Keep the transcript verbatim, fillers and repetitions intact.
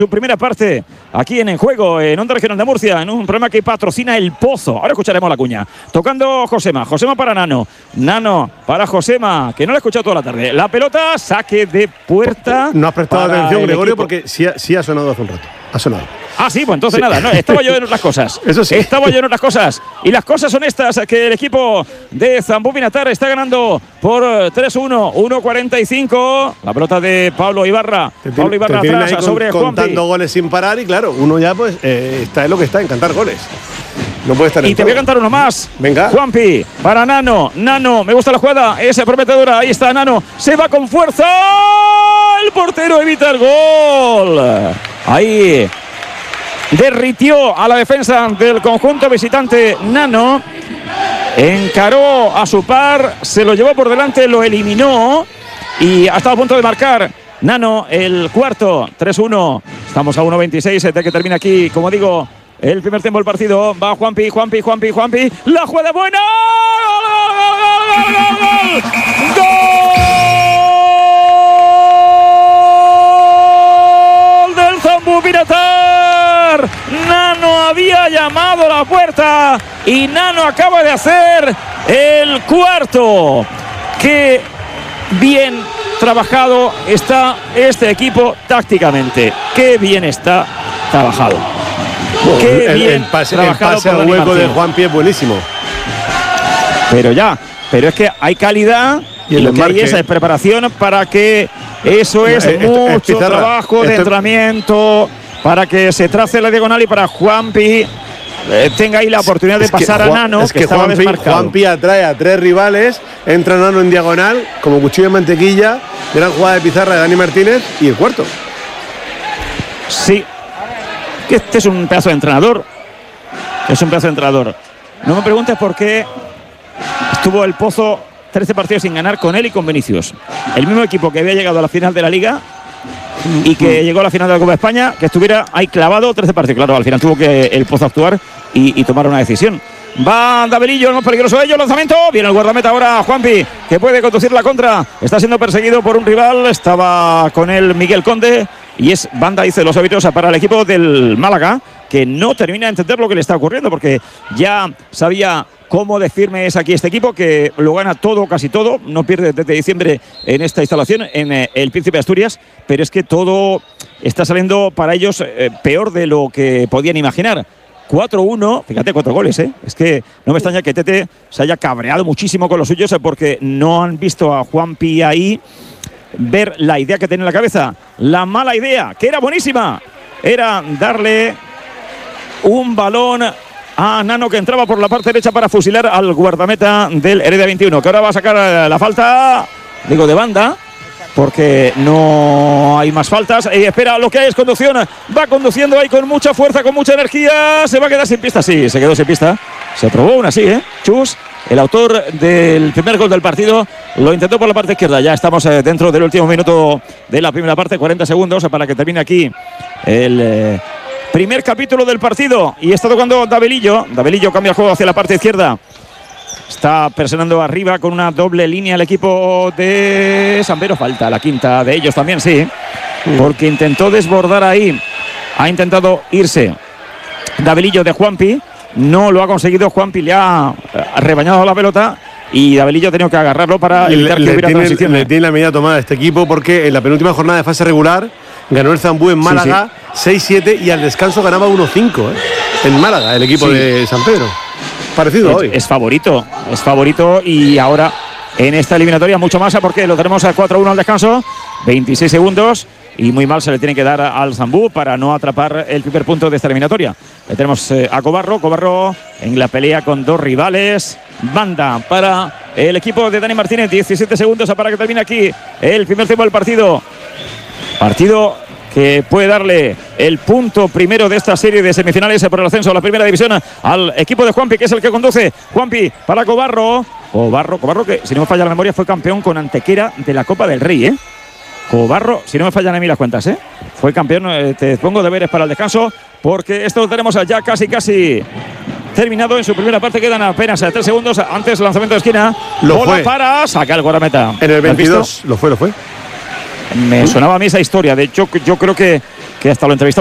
Su primera parte aquí en En Juego, en Onda Regional de Murcia, en un programa que patrocina El Pozo. Ahora escucharemos la cuña. Tocando Josema. Josema para Nano. Nano para Josema, que no lo he escuchado toda la tarde. La pelota, saque de puerta. No has prestado atención, Gregorio, porque sí ha, sí ha sonado hace un rato. Ha sonado. Ah, sí, pues entonces sí. nada, no, estaba yo en otras cosas. Eso sí. Estaba yo en otras cosas. Y las cosas son estas, que el equipo de Zambú Binatar está ganando por tres uno, uno cuarenta y cinco. La pelota de Pablo Ibarra. Te Pablo Ibarra atrás con, sobre Juanpi. Contando goles sin parar y claro, uno ya pues eh, está en lo que está, en cantar goles. No puede estar en Y te todo. voy a cantar uno más. Venga. Juanpi para Nano. Nano, me gusta la jugada. Es prometedora. Ahí está Nano. Se va con fuerza. El portero evita el gol. Ahí derritió a la defensa del conjunto visitante Nano. Encaró a su par. Se lo llevó por delante. Lo eliminó. Y ha estado a punto de marcar Nano el cuarto. tres uno. Estamos a uno veintiséis de que termina aquí, como digo, el primer tiempo del partido. Va Juanpi, Juanpi, Juanpi, Juanpi. La jugada buena. ¡Gol! ¡Gol del Zambú Binatar! Nano había llamado a la puerta y Nano acaba de hacer el cuarto. ¡Qué bien trabajado está este equipo tácticamente! ¡Qué bien está trabajado! Qué el, bien el pase, el pase al hueco de Juanpi es buenísimo. Pero ya, pero es que hay calidad y, y lo que hay es preparación para que eso es eh, mucho esto, Pizarra, trabajo de esto, entrenamiento, para que se trace la diagonal y para Juanpi eh, tenga ahí la oportunidad de pasar Juan, a Nano, es que, que estaba Juanpi, desmarcado. Juanpi atrae a tres rivales, entra Nano en diagonal, como cuchillo de mantequilla, gran jugada de Pizarra de Dani Martínez y el cuarto. Sí, que este es un pedazo de entrenador. Es un pedazo de entrenador. No me preguntes por qué estuvo el Pozo trece partidos sin ganar con él y con Vinicius. El mismo equipo que había llegado a la final de la Liga y que llegó a la final de la Copa de España, que estuviera ahí clavado trece partidos. Claro, al final tuvo que el Pozo actuar y, y tomar una decisión. Va Davelillo, el más peligroso de ellos, lanzamiento. Viene el guardameta ahora, Juanpi, que puede conducir la contra. Está siendo perseguido por un rival. Estaba con él Miguel Conde. Y es banda, dice los árbitros, para el equipo del Málaga, que no termina de entender lo que le está ocurriendo, porque ya sabía cómo de firme es aquí este equipo, que lo gana todo, casi todo. No pierde desde diciembre en esta instalación, en eh, el Príncipe de Asturias, pero es que todo está saliendo para ellos eh, peor de lo que podían imaginar. cuatro uno, fíjate, cuatro goles, ¿eh? Es que no me extraña que Tete se haya cabreado muchísimo con los suyos, porque no han visto a Juanpi ahí ver la idea que tenía en la cabeza. La mala idea, que era buenísima, era darle un balón a Nano, que entraba por la parte derecha para fusilar al guardameta del Heredia veintiuno, que ahora va a sacar la falta, digo, de banda, porque no hay más faltas. Y espera, lo que hay es conducción. Va conduciendo ahí con mucha fuerza, con mucha energía. Se va a quedar sin pista. Sí, se quedó sin pista. Se probó una así, ¿eh? Chus, el autor del primer gol del partido, lo intentó por la parte izquierda. Ya estamos eh, dentro del último minuto de la primera parte, cuarenta segundos para que termine aquí el eh, primer capítulo del partido. Y está tocando Davelillo. Davelillo cambia el juego hacia la parte izquierda. Está presionando arriba con una doble línea el equipo de Sambero. Falta la quinta de ellos también, sí, porque intentó desbordar ahí. Ha intentado irse Davelillo de Juanpi. No lo ha conseguido. Juanpi le ha rebañado la pelota y Davelillo ha tenido que agarrarlo para evitar le, que hubiera tiene, transición. Le tiene la medida tomada este equipo, porque en la penúltima jornada de fase regular ganó el Zambú en Málaga sí, sí. seis siete y al descanso ganaba uno cinco, ¿eh? En Málaga, el equipo sí. de San Pedro. Parecido es, hoy. Es favorito, es favorito y ahora en esta eliminatoria mucho más, porque lo tenemos a cuatro uno al descanso, veintiséis segundos y muy mal se le tiene que dar al Zambú para no atrapar el primer punto de esta eliminatoria. Le tenemos eh, a Cobarro, Cobarro en la pelea con dos rivales, banda para el equipo de Dani Martínez, diecisiete segundos para que termine aquí el primer tiempo del partido. Partido que puede darle el punto primero de esta serie de semifinales por el ascenso a la primera división al equipo de Juanpi, que es el que conduce. Juanpi para Cobarro. Cobarro, Cobarro que, si no me falla la memoria, fue campeón con Antequera de la Copa del Rey, ¿eh? Cobarro, si no me fallan a mí las cuentas, ¿eh? Fue campeón. Eh, te pongo deberes para el descanso, porque esto lo tenemos ya casi, casi terminado en su primera parte. Quedan apenas tres segundos antes del lanzamiento de esquina. Lo Bola fue. para sacar el guardameta. En el veintidós, lo fue, lo fue. Me sonaba a mí esa historia. De hecho, yo creo que que hasta lo entrevistamos.